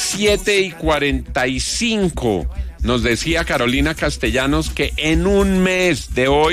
7:45. Nos decía Carolina Castellanos que en un mes,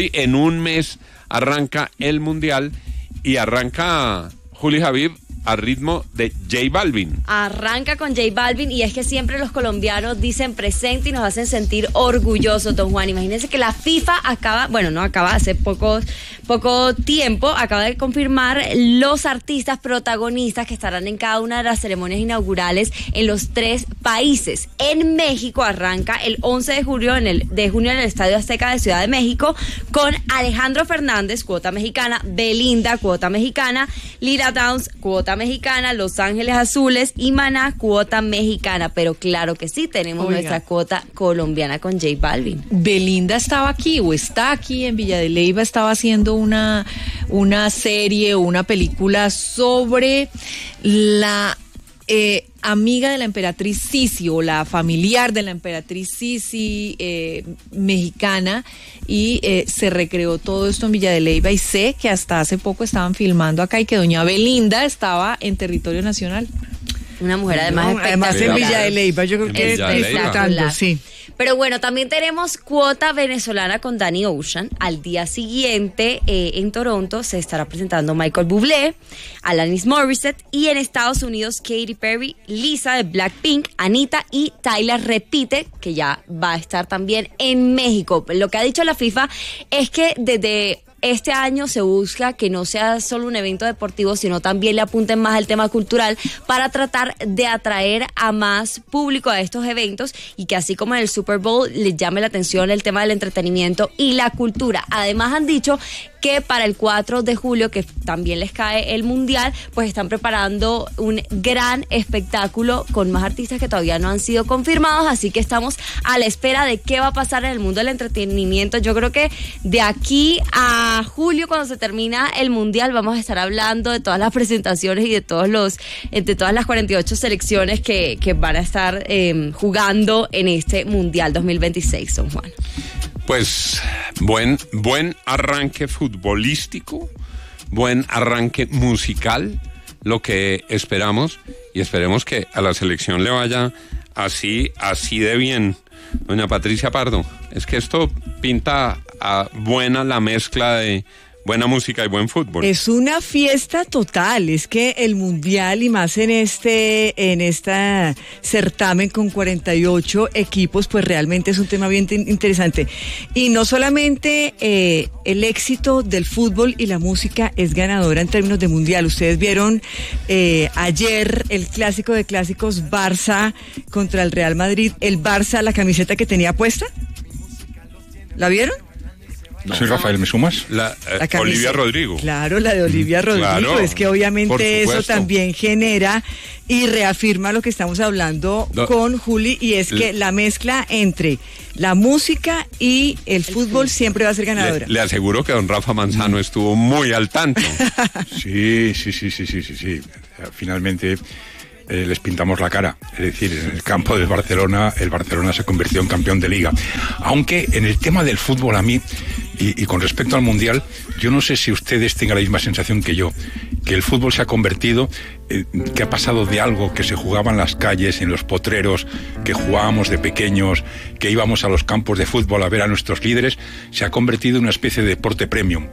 arranca el Mundial y arranca Juli Javid a ritmo de J Balvin. Arranca con J Balvin y es que siempre los colombianos dicen presente y nos hacen sentir orgullosos, don Juan. Imagínense que la FIFA hace poco tiempo, acaba de confirmar los artistas protagonistas que estarán en cada una de las ceremonias inaugurales en los 3 países. En México arranca el 11 de junio en el Estadio Azteca de Ciudad de México con Alejandro Fernández, cuota mexicana, Belinda, cuota mexicana, Lila Downs, cuota mexicana, Los Ángeles Azules y Maná, cuota mexicana. Pero claro que sí, tenemos nuestra cuota colombiana con J Balvin. Belinda estaba aquí o está aquí en Villa de Leyva, estaba haciendo una serie o una película sobre la amiga de la emperatriz Sisi o la familiar de la emperatriz Sisi mexicana, y se recreó todo esto en Villa de Leyva, y sé que hasta hace poco estaban filmando acá y que doña Belinda estaba en territorio nacional. Una mujer además en Villa de Leyva, yo creo que disfrutando, sí. Pero bueno, también tenemos cuota venezolana con Danny Ocean. Al día siguiente, en Toronto, se estará presentando Michael Bublé, Alanis Morissette, y en Estados Unidos, Katy Perry, Lisa de Blackpink, Anita y Tyler Repite, que ya va a estar también en México. Lo que ha dicho la FIFA es que desde este año se busca que no sea solo un evento deportivo, sino también le apunten más al tema cultural para tratar de atraer a más público a estos eventos y que así como en el Super Bowl les llame la atención el tema del entretenimiento y la cultura. Además han dicho que para el 4 de julio, que también les cae el Mundial, pues están preparando un gran espectáculo con más artistas que todavía no han sido confirmados, así que estamos a la espera de qué va a pasar en el mundo del entretenimiento. Yo creo que de aquí a julio, cuando se termina el Mundial, vamos a estar hablando de todas las presentaciones y de todas las 48 selecciones que van a estar jugando en este Mundial 2026, don Juan. Pues buen arranque futbolístico, buen arranque musical, lo que esperamos, y esperemos que a la selección le vaya así de bien. Doña Patricia Pardo, es que esto pinta a buena la mezcla de buena música y buen fútbol. Es una fiesta total, es que el Mundial, y más en esta certamen con 48 equipos, pues realmente es un tema bien interesante. Y no solamente el éxito del fútbol y la música es ganadora en términos de Mundial. Ustedes vieron ayer el clásico de clásicos, Barça contra el Real Madrid. El Barça, la camiseta que tenía puesta, ¿la vieron? No. Soy Rafael, ¿me sumas? La Olivia Rodrigo. Claro, la de Olivia Rodrigo. Claro, es que obviamente eso también genera y reafirma lo que estamos hablando con Juli, y es que la mezcla entre la música y el fútbol siempre va a ser ganadora. Le aseguro que don Rafa Manzano estuvo muy al tanto. Sí. Finalmente les pintamos la cara. Es decir, en el campo del Barcelona, el Barcelona se convirtió en campeón de Liga. Aunque en el tema del fútbol, a mí, y con respecto al Mundial, yo no sé si ustedes tengan la misma sensación que yo, que el fútbol se ha convertido, que ha pasado de algo que se jugaba en las calles, en los potreros, que jugábamos de pequeños, que íbamos a los campos de fútbol a ver a nuestros líderes, se ha convertido en una especie de deporte premium.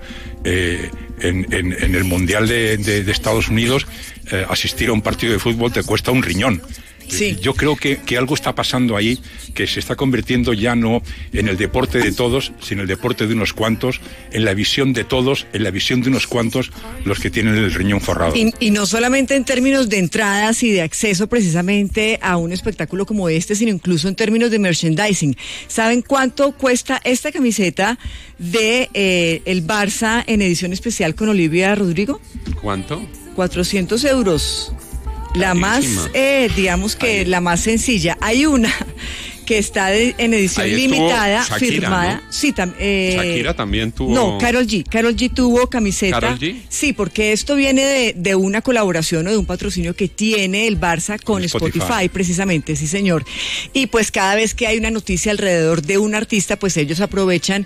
En el Mundial de Estados Unidos, asistir a un partido de fútbol te cuesta un riñón. Sí. Yo creo que algo está pasando ahí, que se está convirtiendo ya no en el deporte de todos, sino el deporte de unos cuantos, en la visión de todos, en la visión de unos cuantos, los que tienen el riñón forrado. Y no solamente en términos de entradas y de acceso precisamente a un espectáculo como este, sino incluso en términos de merchandising. ¿Saben cuánto cuesta esta camiseta de el Barça en edición especial con Olivia Rodrigo? ¿Cuánto? 400 euros. La más, digamos que la más sencilla. Hay una que está en edición limitada, Shakira, firmada. ¿No? Sí, Shakira también tuvo. No, Karol G tuvo camiseta. ¿Karol G? Sí, porque esto viene de una colaboración o de un patrocinio que tiene el Barça con Spotify, precisamente, sí señor. Y pues cada vez que hay una noticia alrededor de un artista, pues ellos aprovechan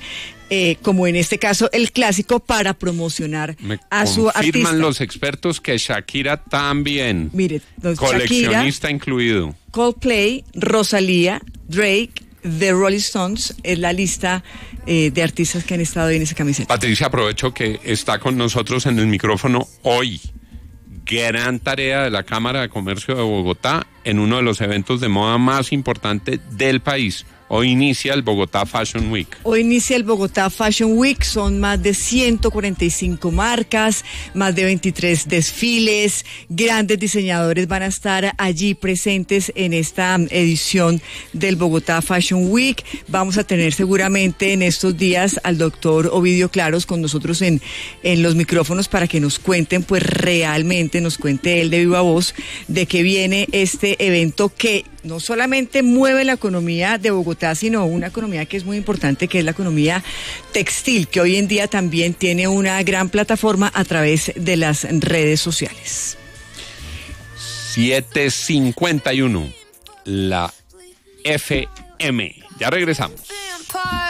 como en este caso el clásico, para promocionar a su artista. Confirman los expertos que Shakira también. Mire, coleccionista Shakira, incluido. Coldplay, Rosalía, Drake, The Rolling Stones, es la lista de artistas que han estado en esa camiseta. Patricia, aprovecho que está con nosotros en el micrófono hoy. Gran tarea de la Cámara de Comercio de Bogotá en uno de los eventos de moda más importantes del país. Hoy inicia el Bogotá Fashion Week. Hoy inicia el Bogotá Fashion Week, son más de 145 marcas, más de 23 desfiles, grandes diseñadores van a estar allí presentes en esta edición del Bogotá Fashion Week. Vamos a tener seguramente en estos días al doctor Ovidio Claros con nosotros en los micrófonos para que nos cuenten, pues realmente nos cuente él de viva voz de qué viene este evento que no solamente mueve la economía de Bogotá, sino una economía que es muy importante, que es la economía textil, que hoy en día también tiene una gran plataforma a través de las redes sociales. 7:51, la FM. Ya regresamos.